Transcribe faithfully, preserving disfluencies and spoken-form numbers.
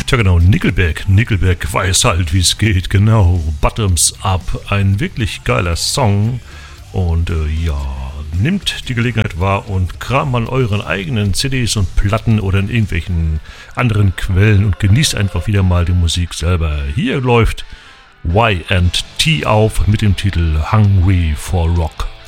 Tja genau, Nickelback. Nickelback weiß halt, wie es geht, genau. Bottoms Up, ein wirklich geiler Song. Und äh, ja, nimmt die Gelegenheit wahr und kramt an euren eigenen C Ds und Platten oder in irgendwelchen anderen Quellen und genießt einfach wieder mal die Musik selber. Hier läuft Y and T auf mit dem Titel Hungry for Rock.